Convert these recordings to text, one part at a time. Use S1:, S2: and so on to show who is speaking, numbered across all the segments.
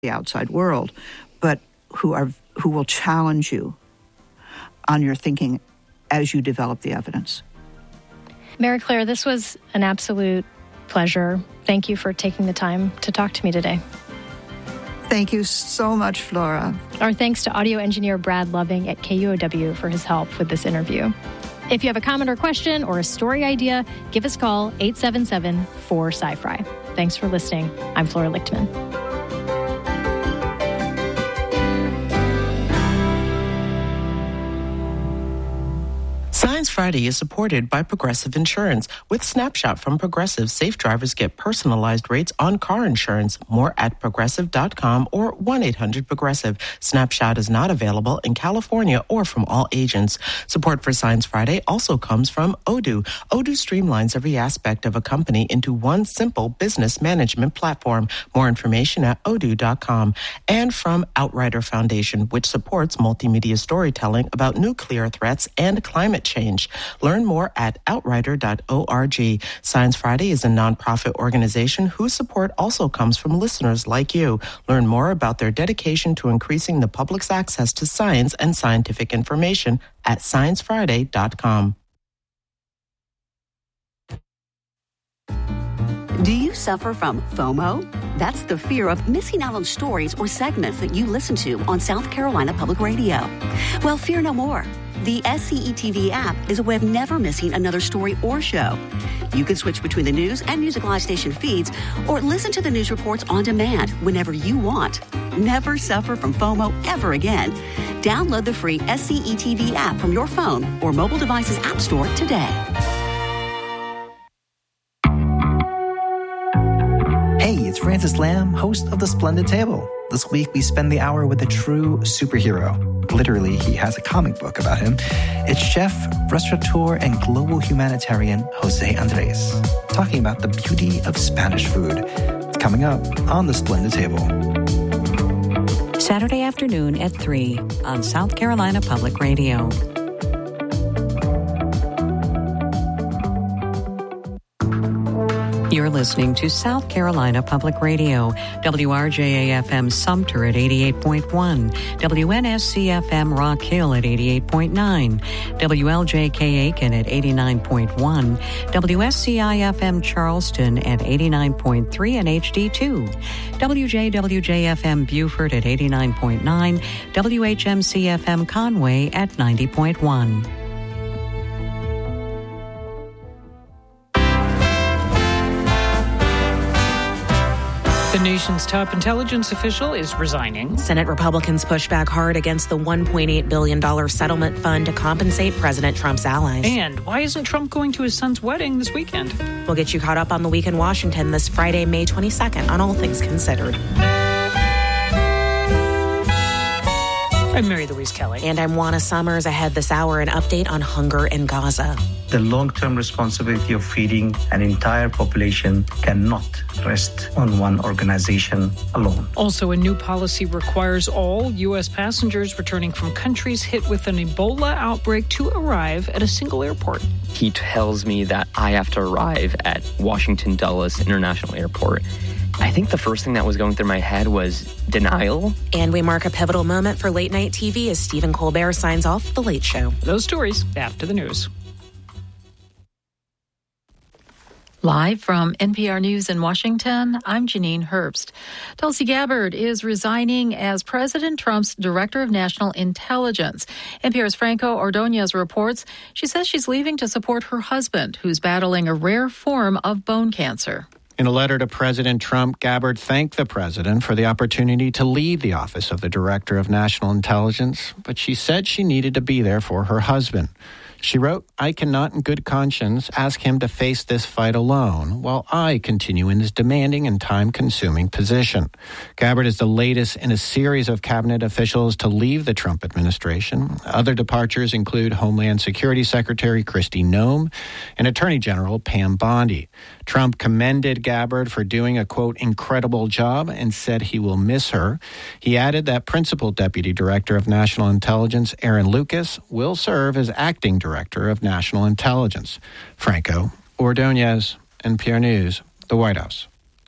S1: the outside world, but who will challenge you on your thinking as you develop the evidence.
S2: Mary Claire, this was an absolute pleasure. Thank you for taking the time to talk to me today.
S1: Thank you so much, Flora.
S2: Our thanks to audio engineer Brad Loving at KUOW for his help with this interview. If you have a comment or question or a story idea, give us a call, 877-4SciFri. Thanks for listening. I'm Flora Lichtman.
S3: Science Friday is supported by Progressive Insurance. With Snapshot from Progressive, safe drivers get personalized rates on car insurance. More at Progressive.com or 1-800-PROGRESSIVE. Snapshot is not available in California or from all agents. Support for Science Friday also comes from Odoo. Odoo streamlines every aspect of a company into one simple business management platform. More information at odoo.com. And from Outrider Foundation, which supports multimedia storytelling about nuclear threats and climate change. Learn more at outrider.org. Science Friday is a nonprofit organization whose support also comes from listeners like you. Learn more about their dedication to increasing the public's access to science and scientific information at sciencefriday.com.
S4: Do you suffer from FOMO? That's the fear of missing out on stories or segments that you listen to on South Carolina Public Radio. Well, fear no more. The SCETV app is a way of never missing another story or show. You can switch between the news and Music Live station feeds or listen to the news reports on demand whenever you want. Never suffer from FOMO ever again. Download the free SCETV app from your phone or mobile device's app store today.
S5: Hey, it's Francis Lam, host of The Splendid Table. This week, we spend the hour with a true superhero. Literally, he has a comic book about him. It's chef, restaurateur, and global humanitarian Jose Andres, talking about the beauty of Spanish food. It's coming up on The Splendid Table.
S6: Saturday afternoon at 3 on South Carolina Public Radio. You're listening to South Carolina Public Radio, WRJA-FM Sumter at 88.1, WNSC-FM Rock Hill at 88.9, WLJK Aiken at 89.1, WSCI-FM Charleston at 89.3 and HD2, WJWJ-FM Beaufort at 89.9, WHMC-FM Conway at 90.1.
S7: The nation's top intelligence official is resigning.
S8: Senate Republicans push back hard against the $1.8 billion settlement fund to compensate President Trump's allies.
S7: And why isn't Trump going to his son's wedding this weekend?
S8: We'll get you caught up on the week in Washington this Friday, May 22nd on All Things Considered.
S7: I'm Mary Louise Kelly.
S8: And I'm Juana Summers. Ahead this hour, an update on hunger in Gaza.
S9: The long-term responsibility of feeding an entire population cannot rest on one organization alone.
S7: Also, a new policy requires all U.S. passengers returning from countries hit with an Ebola outbreak to arrive at a single airport.
S10: He tells me that I have to arrive at Washington Dulles International Airport. I think the first thing that was going through my head was denial.
S8: And we mark a pivotal moment for late night TV as Stephen Colbert signs off The Late Show.
S7: Those stories after the news.
S11: Live from NPR News in Washington, I'm Janine Herbst. Tulsi Gabbard is resigning as President Trump's Director of National Intelligence. NPR's Franco Ordonez reports she says she's leaving to support her husband, who's battling a rare form of bone cancer.
S12: In a letter to President Trump, Gabbard thanked the president for the opportunity to lead the office of the Director of National Intelligence, but she said she needed to be there for her husband. She wrote, "I cannot in good conscience ask him to face this fight alone while I continue in this demanding and time-consuming position." Gabbard is the latest in a series of cabinet officials to leave the Trump administration. Other departures include Homeland Security Secretary Kristi Noem and Attorney General Pam Bondi. Trump commended Gabbard for doing a, quote, incredible job and said he will miss her. He added that Principal Deputy Director of National Intelligence Aaron Lucas will serve as Acting Director of National Intelligence. Franco Ordonez, NPR News, the White House.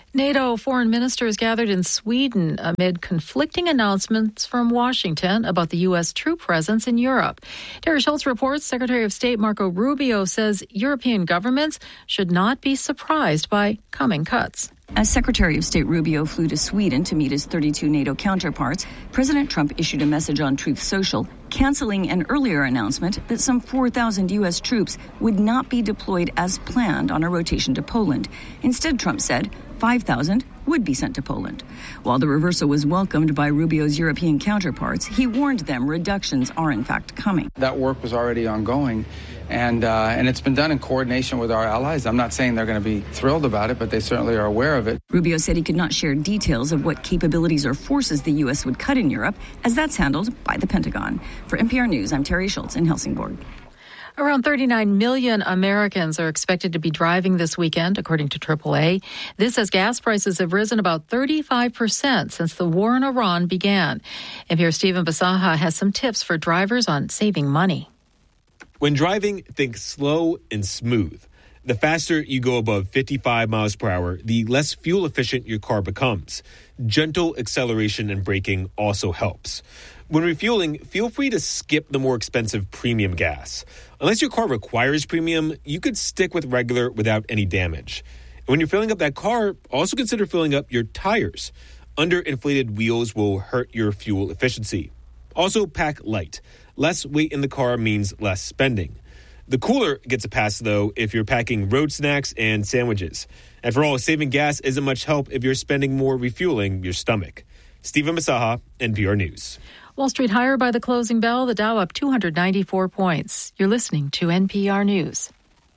S11: NATO foreign ministers gathered in Sweden amid conflicting announcements from Washington about the U.S. troop presence in Europe. Terry Schultz reports Secretary of State Marco Rubio says European governments should not be surprised by coming cuts.
S13: As Secretary of State Rubio flew to Sweden to meet his 32 NATO counterparts, President Trump issued a message on Truth Social, canceling an earlier announcement that some 4,000 U.S. troops would not be deployed as planned on a rotation to Poland. Instead, Trump said 5,000 would be sent to Poland. While the reversal was welcomed by Rubio's European counterparts, he warned them reductions are in fact coming.
S14: That work was already ongoing, and it's been done in coordination with our allies. I'm not saying they're going to be thrilled about it, but they certainly are aware of it.
S13: Rubio said he could not share details of what capabilities or forces the U.S. would cut in Europe, as that's handled by the Pentagon. For NPR News, I'm Terry Schultz in Helsingborg.
S11: Around 39 million Americans are expected to be driving this weekend, according to AAA. This as gas prices have risen about 35% since the war in Iran began. NPR's Stephen Basaha has some tips for drivers on saving money.
S15: When driving, think slow and smooth. The faster you go above 55 miles per hour, the less fuel efficient your car becomes. Gentle acceleration and braking also helps. When refueling, feel free to skip the more expensive premium gas. Unless your car requires premium, you could stick with regular without any damage. And when you're filling up that car, also consider filling up your tires. Underinflated wheels will hurt your fuel efficiency. Also, pack light. Less weight in the car means less spending. The cooler gets a pass, though, if you're packing road snacks and sandwiches. After all, saving gas isn't much help if you're spending more refueling your stomach. Stephen Masaha, NPR News.
S11: Wall Street higher by the closing bell, the Dow up 294 points. You're listening to NPR News.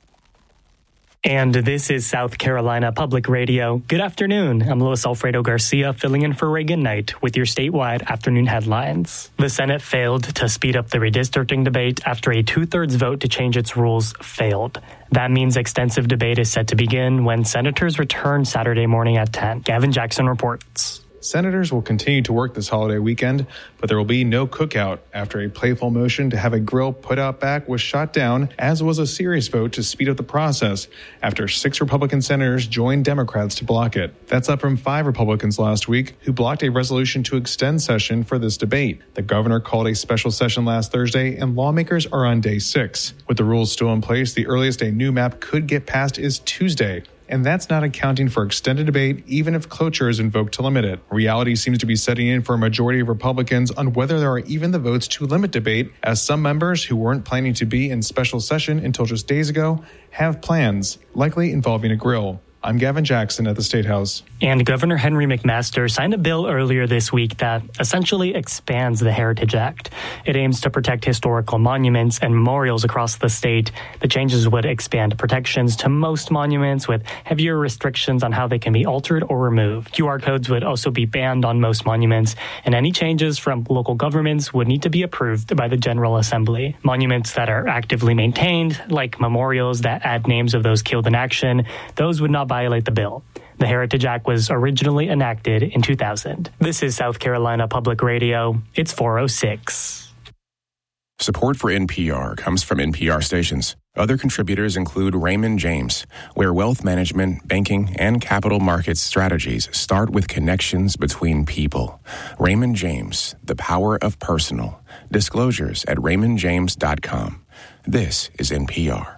S16: And this is South Carolina Public Radio. Good afternoon. I'm Luis Alfredo Garcia filling in for Reagan Knight with your statewide afternoon headlines. The Senate failed to speed up the redistricting debate after a 2/3 vote to change its rules failed. That means extensive debate is set to begin when senators return Saturday morning at 10. Gavin Jackson reports.
S17: Senators will continue to work this holiday weekend, but there will be no cookout after a playful motion to have a grill put out back was shot down, as was a serious vote to speed up the process after 6 Republican senators joined Democrats to block it. That's up from 5 Republicans last week who blocked a resolution to extend session for this debate. The governor called a special session last Thursday, and lawmakers are on day 6. With the rules still in place, the earliest a new map could get passed is Tuesday. And that's not accounting for extended debate, even if cloture is invoked to limit it. Reality seems to be setting in for a majority of Republicans on whether there are even the votes to limit debate, as some members who weren't planning to be in special session until just days ago have plans, likely involving a grill. I'm Gavin Jackson at the State House.
S16: And Governor Henry McMaster signed a bill earlier this week that essentially expands the Heritage Act. It aims to protect historical monuments and memorials across the state. The changes would expand protections to most monuments with heavier restrictions on how they can be altered or removed. QR codes would also be banned on most monuments, and any changes from local governments would need to be approved by the General Assembly. Monuments that are actively maintained, like memorials that add names of those killed in action, those would not violate the bill. The Heritage Act was originally enacted in 2000. This is South Carolina Public Radio. It's 4:06.
S18: Support for NPR comes from NPR stations. Other contributors include Raymond James, where wealth management, banking, and capital markets strategies start with connections between people. Raymond James, the power of personal. Disclosures at raymondjames.com. This is NPR.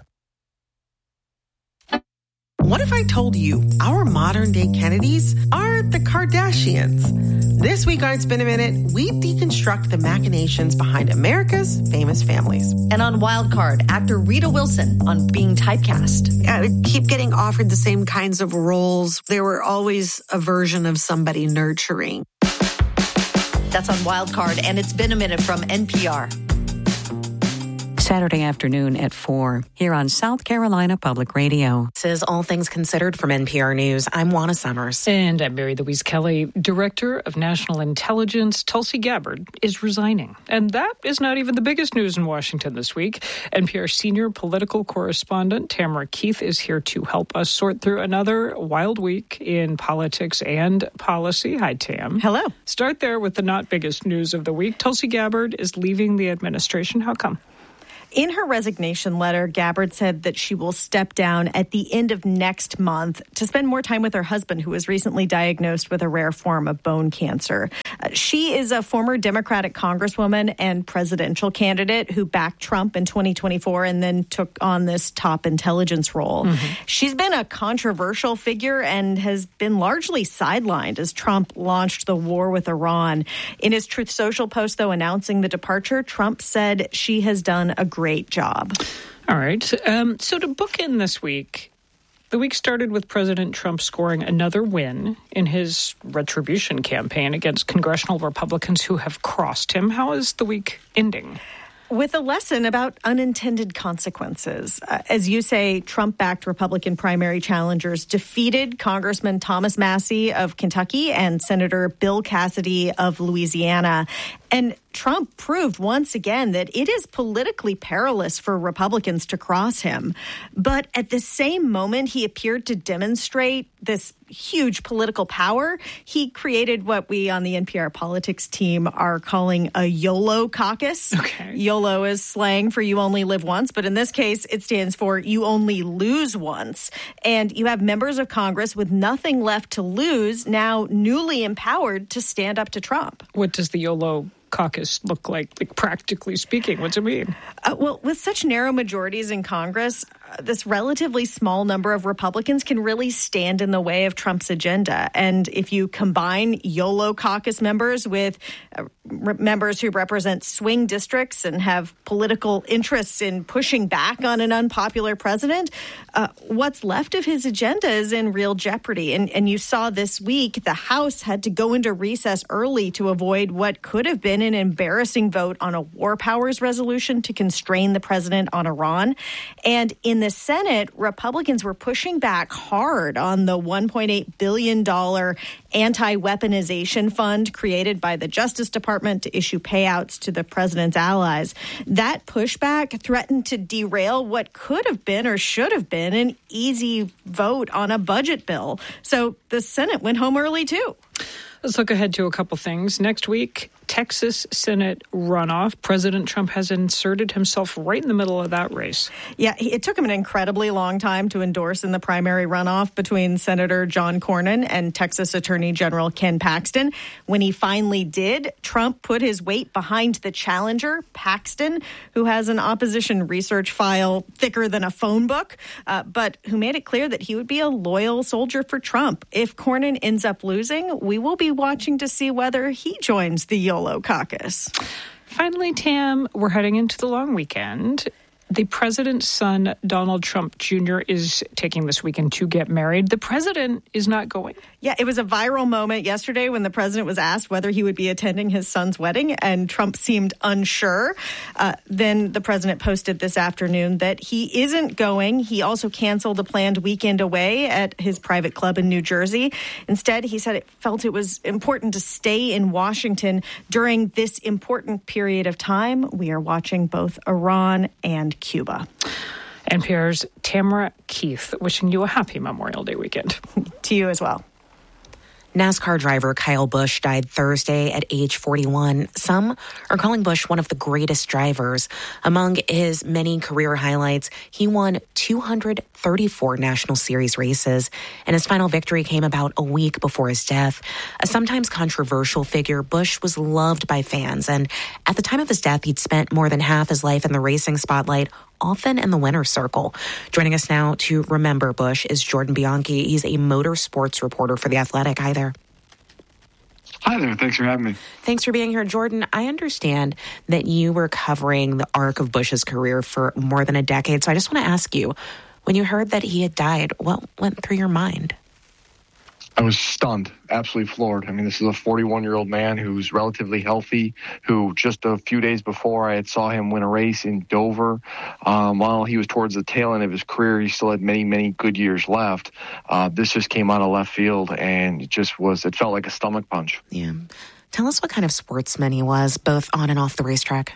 S19: What if I told you our modern-day Kennedys are the Kardashians? This week on It's Been a Minute, we deconstruct the machinations behind America's famous families.
S20: And on Wildcard, actor Rita Wilson on being typecast.
S21: I would keep getting offered the same kinds of roles. There were always a version of somebody nurturing.
S20: That's on Wildcard, and It's Been a Minute from NPR.
S6: Saturday afternoon at 4 here on South Carolina Public Radio.
S8: This is All Things Considered from NPR News. I'm Juana Summers.
S7: And I'm Mary Louise Kelly. Director of National Intelligence Tulsi Gabbard is resigning. And that is not even the biggest news in Washington this week. NPR senior political correspondent Tamara Keith is here to help us sort through another wild week in politics and policy. Hi, Tam.
S22: Hello.
S7: Start there with the not biggest news of the week. Tulsi Gabbard is leaving the administration. How come?
S1: In her resignation letter, Gabbard said that she will step down at the end of next month to spend more time with her husband, who was recently diagnosed with a rare form of bone cancer. She is a former Democratic congresswoman and presidential candidate who backed Trump in 2024 and then took on this top intelligence role. She's been a controversial figure and has been largely sidelined as Trump launched the war with Iran. In his Truth Social post, though, announcing the departure, Trump said she has done a great job.
S7: All right. So to bookend this week, the week started with President Trump scoring another win in his retribution campaign against congressional Republicans who have crossed him. How is the week ending?
S1: With a lesson about unintended consequences. As you say, Trump-backed Republican primary challengers defeated Congressman Thomas Massie of Kentucky and Senator Bill Cassidy of Louisiana. And Trump proved once again that it is politically perilous for Republicans to cross him. But at the same moment he appeared to demonstrate this huge political power, he created what we on the NPR politics team are calling a YOLO caucus.
S7: Okay.
S1: YOLO is slang for you only live once, but in this case, it stands for you only lose once. And you have members of Congress with nothing left to lose, now newly empowered to stand up to Trump.
S7: What does the YOLO caucus look like practically speaking? What's it mean?
S1: Well, with such narrow majorities in Congress, this relatively small number of Republicans can really stand in the way of Trump's agenda. And if you combine YOLO caucus members with members who represent swing districts and have political interests in pushing back on an unpopular president, what's left of his agenda is in real jeopardy. And you saw this week the House had to go into recess early to avoid what could have been an embarrassing vote on a war powers resolution to constrain the president on Iran. And in the Senate, Republicans were pushing back hard on the $1.8 billion anti-weaponization fund created by the Justice Department to issue payouts to the president's allies. That pushback threatened to derail what could have been or should have been an easy vote on a budget bill. So the Senate went home early, too.
S7: Let's look ahead to a couple things. Next week, Texas Senate runoff. President Trump has inserted himself right in the middle of that race.
S1: Yeah, it took him an incredibly long time to endorse in the primary runoff between Senator John Cornyn and Texas Attorney General Ken Paxton. When he finally did, Trump put his weight behind the challenger, Paxton, who has an opposition research file thicker than a phone book, but who made it clear that he would be a loyal soldier for Trump. If Cornyn ends up losing, we will be watching to see whether he joins the YOLO caucus.
S7: Finally, Tam, we're heading into the long weekend. The president's son, Donald Trump Jr., is taking this weekend to get married. The president is not going.
S1: Yeah, it was a viral moment yesterday when the president was asked whether he would be attending his son's wedding, and Trump seemed unsure. Then the president posted this afternoon that he isn't going. He also canceled a planned weekend away at his private club in New Jersey. Instead, he said it felt it was important to stay in Washington during this important period of time. We are watching both Iran and Cuba.
S7: NPR's Tamara Keith wishing you a happy Memorial Day weekend.
S1: To you as well.
S8: NASCAR driver Kyle Busch died Thursday at age 41. Some are calling Busch one of the greatest drivers. Among his many career highlights, he won 234 National Series races, and his final victory came about a week before his death. A sometimes controversial figure, Busch was loved by fans, and at the time of his death, he'd spent more than half his life in the racing spotlight, often in the winner's circle. Joining us now to remember Busch is Jordan Bianchi. He's a motorsports reporter for The Athletic. Hi there.
S22: Hi there. Thanks for having me.
S8: Thanks for being here, Jordan. I understand that you were covering the arc of Busch's career for more than a decade. So I just want to ask you, when you heard that he had died, what went through your mind?
S22: I was stunned, absolutely floored. I mean, this is a 41-year-old man who's relatively healthy, who just a few days before I had saw him win a race in Dover. While he was towards the tail end of his career, he still had many, many good years left. This just came out of left field, and it felt like a stomach punch.
S8: Yeah. Tell us what kind of sportsman he was, both on and off the racetrack.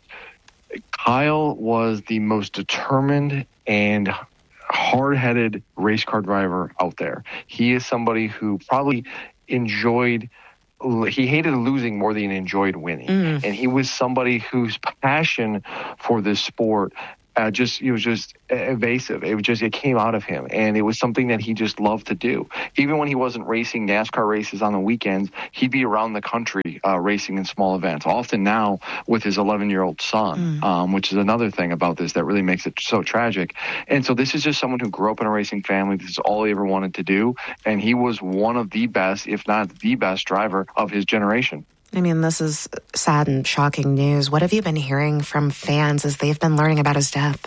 S22: Kyle was the most determined and hard-headed race car driver out there. He is somebody who probably enjoyed losing more than he enjoyed winning. And he was somebody whose passion for this sport he was just evasive. It came out of him, and it was something that he just loved to do. Even when he wasn't racing NASCAR races on the weekends, he'd be around the country racing in small events, often now with his 11-year-old son, which is another thing about this that really makes it so tragic. And so this is just someone who grew up in a racing family. This is all he ever wanted to do, and he was one of the best, if not the best driver of his generation.
S8: I mean, this is sad and shocking news. What have you been hearing from fans as they've been learning about his death?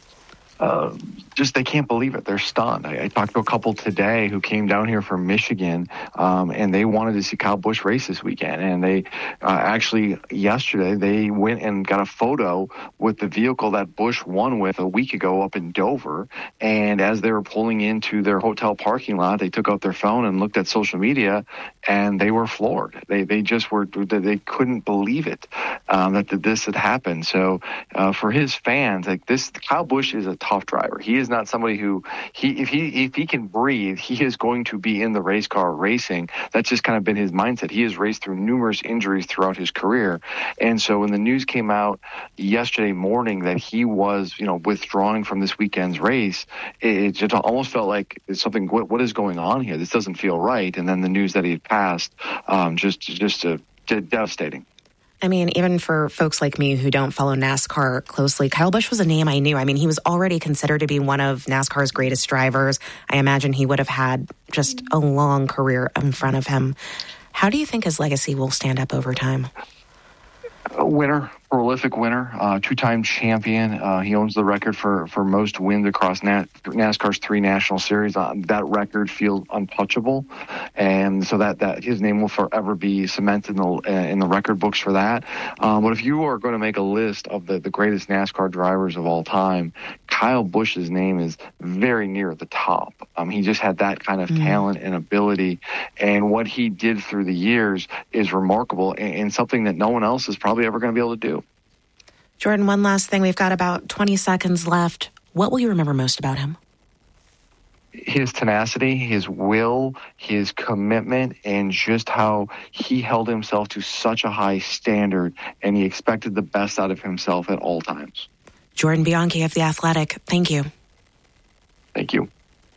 S8: They can't believe it. They're stunned. I talked to a couple today who came down here from Michigan, and they wanted to see Kyle Busch race this weekend. And they yesterday, they went and got a photo with the vehicle that Busch won with a week ago up in Dover. And as they were pulling into their hotel parking lot, they took out their phone and looked at social media, and they were floored. They couldn't believe it, that this had happened. So for his fans, Kyle Busch is a tough driver. He is not somebody who if he can breathe, he is going to be in the race car racing. That's just kind of been his mindset. He has raced through numerous injuries throughout his career. And so when the news came out yesterday morning that he was, withdrawing from this weekend's race, it just almost felt like it's something, what is going on here? This doesn't feel right. And then the news that he had passed, just devastating. I mean, even for folks like me who don't follow NASCAR closely, Kyle Busch was a name I knew. I mean, he was already considered to be one of NASCAR's greatest drivers. I imagine he would have had just a long career in front of him. How do you think his legacy will stand up over time? A winner. Prolific winner, two-time champion. He owns the record for most wins across NASCAR's 3 national series. That record feels untouchable, and so that his name will forever be cemented in the record books for that. But if you are going to make a list of the greatest NASCAR drivers of all time, Kyle Busch's name is very near the top. He just had that kind of talent and ability, and what he did through the years is remarkable and something that no one else is probably ever going to be able to do. Jordan, one last thing. We've got about 20 seconds left. What will you remember most about him? His tenacity, his will, his commitment, and just how he held himself to such a high standard, and he expected the best out of himself at all times. Jordan Bianchi of The Athletic, thank you. Thank you.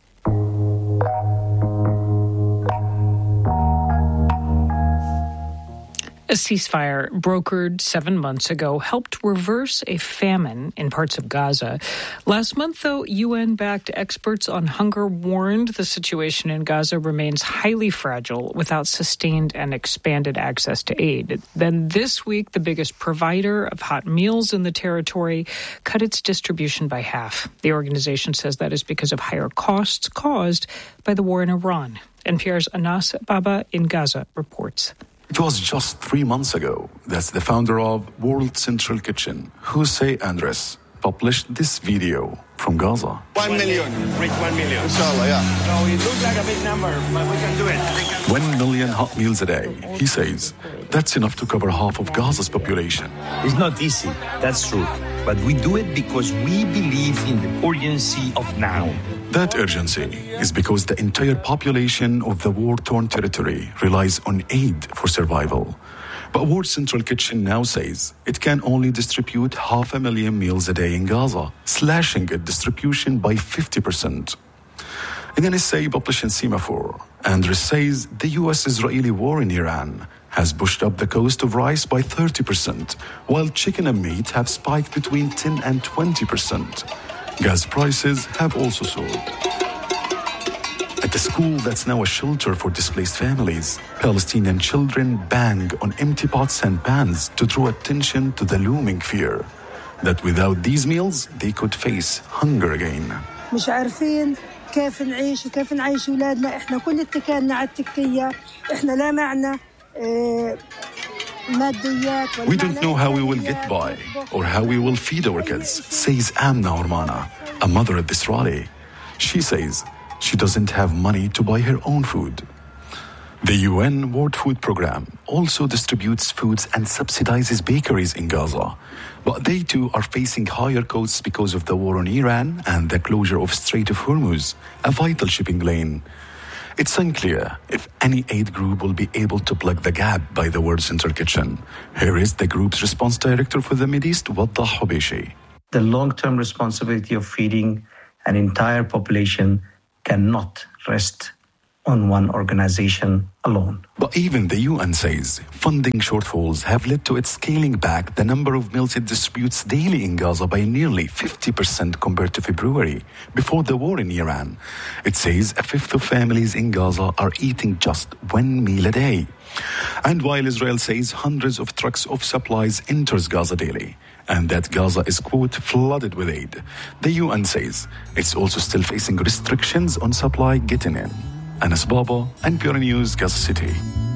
S7: A ceasefire brokered 7 months ago helped reverse a famine in parts of Gaza. Last month, though, UN-backed experts on hunger warned the situation in Gaza remains highly fragile without sustained and expanded access to aid. Then this week, the biggest provider of hot meals in the territory cut its distribution by half. The organization says that is because of higher costs caused by the war in Iran. NPR's Anas Baba in Gaza reports.
S2: It was just 3 months ago that the founder of World Central Kitchen, Jose Andres, published this video from Gaza.
S3: 1 million. Reach 1 million. Inshallah, yeah. So it looks like a big number, but we can do it.
S2: 1 million hot meals a day, he says. That's enough to cover half of Gaza's population.
S23: It's not easy, that's true. But we do it because we believe in the urgency of now.
S2: That urgency is because the entire population of the war-torn territory relies on aid for survival. But World Central Kitchen now says it can only distribute 500,000 meals a day in Gaza, slashing its distribution by 50%. In an essay published in Semaphore, Andres says the U.S.-Israeli war in Iran has pushed up the cost of rice by 30%, while chicken and meat have spiked between 10 and 20%. Gas prices have also soared. At the school that's now a shelter for displaced families, Palestinian children bang on empty pots and pans to draw attention to the looming fear that without these meals, they could face hunger again.
S24: مش عارفين كيف نعيش وكيف نعيش أولادنا. إحنا كل اتكالنا على التكية. إحنا لا معنا
S2: We don't know how we will get by or how we will feed our kids, says Amna Ormana, a mother at this rally. She says she doesn't have money to buy her own food. The UN World Food Programme also distributes foods and subsidizes bakeries in Gaza. But they too are facing higher costs because of the war on Iran and the closure of Strait of Hormuz, a vital shipping lane. It's unclear if any aid group will be able to plug the gap by the World Central Kitchen. Here is the group's response director for the Mideast, Waddah Hubeshi.
S4: The long-term responsibility of feeding an entire population cannot rest on one organization alone.
S2: But even the UN says funding shortfalls have led to it scaling back the number of meals it distributes daily in Gaza by nearly 50% compared to February, before the war in Iran. It says a fifth of families in Gaza are eating just one meal a day. And while Israel says hundreds of trucks of supplies enters Gaza daily, and that Gaza is, quote, flooded with aid, the UN says it's also still facing restrictions on supply getting in. Anas Baba, NPR News, Gaza City.